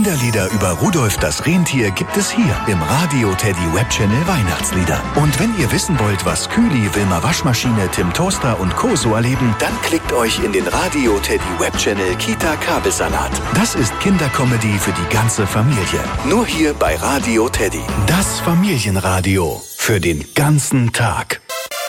Kinderlieder über Rudolf das Rentier gibt es hier im Radio Teddy Webchannel Weihnachtslieder. Und wenn ihr wissen wollt, was Kühli, Wilma Waschmaschine, Tim Toaster und Co. so erleben, dann klickt euch in den Radio Teddy Webchannel Kita Kabelsalat. Das ist Kindercomedy für die ganze Familie. Nur hier bei Radio Teddy. Das Familienradio für den ganzen Tag.